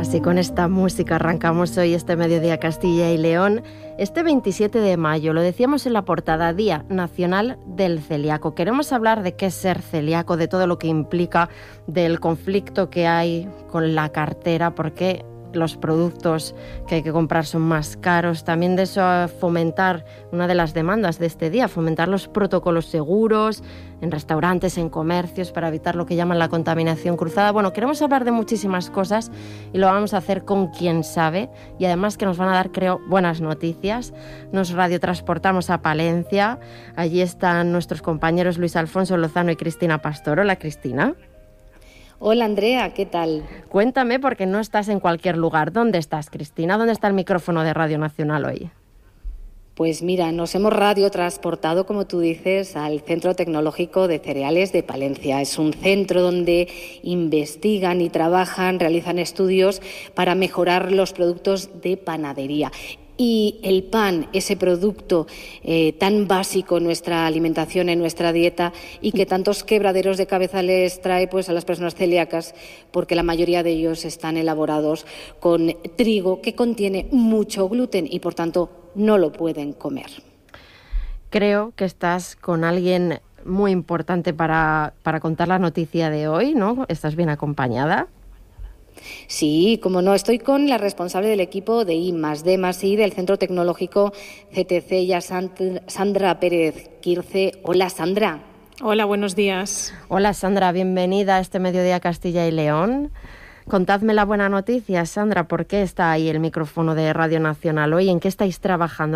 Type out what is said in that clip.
Así con esta música arrancamos hoy este Mediodía Castilla y León. Este 27 de mayo, lo decíamos en la portada, Día Nacional del Celíaco. Queremos hablar de qué es ser celíaco, de todo lo que implica, del conflicto que hay con la cartera, porque los productos que hay que comprar son más caros. También de eso, fomentar una de las demandas de este día, fomentar los protocolos seguros en restaurantes, en comercios, para evitar lo que llaman la contaminación cruzada. Bueno, queremos hablar de muchísimas cosas y lo vamos a hacer con quien sabe, y además que nos van a dar, creo, buenas noticias. Nos radiotransportamos a Palencia. Allí están nuestros compañeros Luis Alfonso Lozano y Cristina Pastor. Hola, Cristina. Hola, Andrea, ¿qué tal? Cuéntame, porque no estás en cualquier lugar. ¿Dónde estás, Cristina? ¿Dónde está el micrófono de Radio Nacional hoy? Pues mira, nos hemos radiotransportado, como tú dices, al Centro Tecnológico de Cereales de Palencia. Es un centro donde investigan y trabajan, realizan estudios para mejorar los productos de panadería. Y el pan, ese producto tan básico en nuestra alimentación, en nuestra dieta, y que tantos quebraderos de cabeza les trae pues a las personas celíacas, porque la mayoría de ellos están elaborados con trigo que contiene mucho gluten y por tanto no lo pueden comer. Creo que estás con alguien muy importante para contar la noticia de hoy, ¿no? ¿Estás bien acompañada? Sí, como no, estoy con la responsable del equipo de I+D+I del Centro Tecnológico CTC, ya Sandra Pérez Quirce. Hola, Sandra. Hola, buenos días. Hola, Sandra, bienvenida a este Mediodía Castilla y León. Contadme la buena noticia, Sandra. ¿Por qué está ahí el micrófono de Radio Nacional hoy? ¿En qué estáis trabajando?